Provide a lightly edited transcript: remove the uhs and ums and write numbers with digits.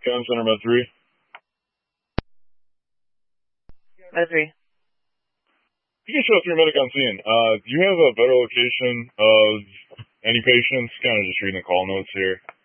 Con Center Med 3. Med 3. You can show 3 medic on scene. Do you have a better location of any patients? Kind of just reading the call notes here.